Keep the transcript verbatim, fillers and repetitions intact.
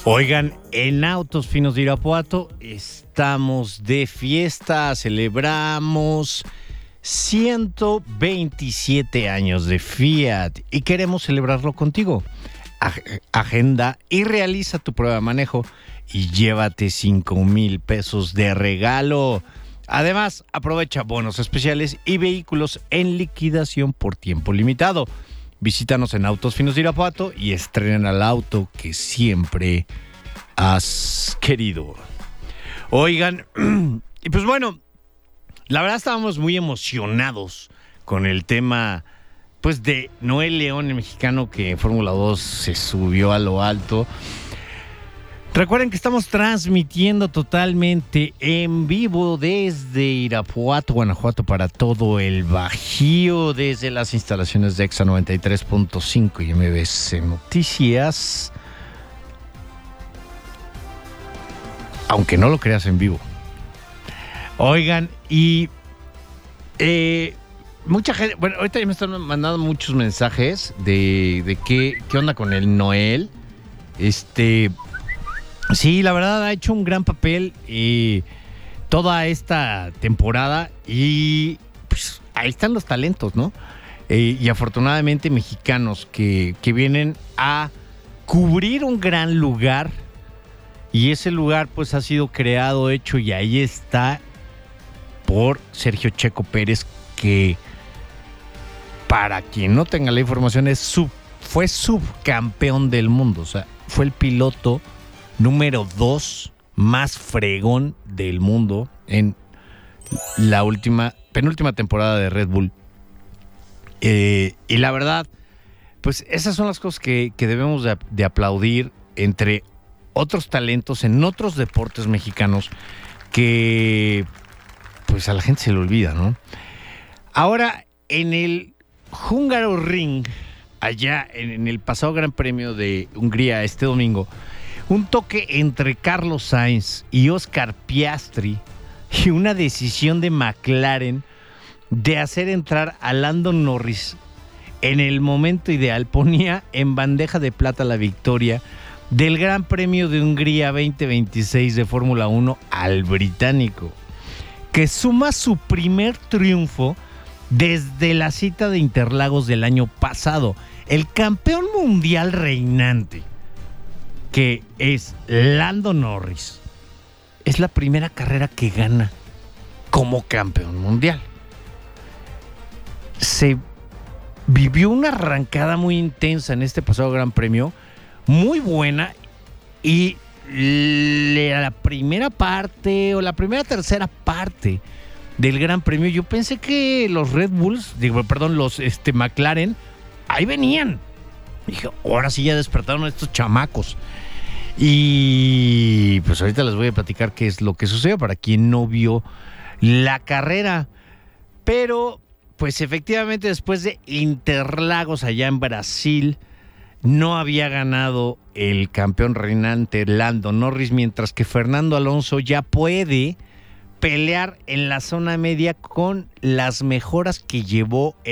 Oigan, en Autos Finos de Irapuato estamos de fiesta, celebramos ciento veintisiete años de Fiat y queremos celebrarlo contigo. Ag- agenda y realiza tu prueba de manejo y llévate cinco mil pesos de regalo. Además, aprovecha bonos especiales y vehículos en liquidación por tiempo limitado. Visítanos en Autos Finos de Irapuato y estrena el auto que siempre has querido. Oigan, y pues bueno, la verdad estábamos muy emocionados con el tema pues de Noel León, el mexicano que en Fórmula dos se subió a lo alto. Recuerden que estamos transmitiendo totalmente en vivo desde Irapuato, Guanajuato, para todo el Bajío, desde las instalaciones de Exa noventa y tres punto cinco y M B C Noticias. Aunque no lo creas, en vivo. Oigan, y eh, mucha gente, bueno, ahorita ya me están mandando muchos mensajes de, de qué, qué onda con el Noel. Este... Sí, la verdad ha hecho un gran papel eh, toda esta temporada y pues ahí están los talentos, ¿no? Eh, y afortunadamente mexicanos que, que vienen a cubrir un gran lugar y ese lugar pues ha sido creado, hecho y ahí está por Sergio Checo Pérez, que para quien no tenga la información es sub, fue subcampeón del mundo, o sea, fue el piloto número dos más fregón del mundo en la última, penúltima temporada de Red Bull. Eh, y la verdad, pues esas son las cosas que, que debemos de, de aplaudir entre otros talentos en otros deportes mexicanos que pues a la gente se le olvida, ¿no? Ahora, en el Hungaroring, allá en, en el pasado Gran Premio de Hungría este domingo, un toque entre Carlos Sainz y Oscar Piastri y una decisión de McLaren de hacer entrar a Lando Norris en el momento ideal ponía en bandeja de plata la victoria del Gran Premio de Hungría veinte veintiséis de Fórmula uno al británico, que suma su primer triunfo desde la cita de Interlagos del año pasado. El campeón mundial reinante, que es Lando Norris, es la primera carrera que gana como campeón mundial. Se vivió una arrancada muy intensa en este pasado Gran Premio, muy buena, y la primera parte o la primera tercera parte del Gran Premio, yo pensé que los Red Bulls, digo, perdón, los este, McLaren, ahí venían. Dije, ahora sí ya despertaron a estos chamacos. Y pues ahorita les voy a platicar qué es lo que sucedió para quien no vio la carrera. Pero pues efectivamente después de Interlagos allá en Brasil no había ganado el campeón reinante Lando Norris, mientras que Fernando Alonso ya puede pelear en la zona media con las mejoras que llevó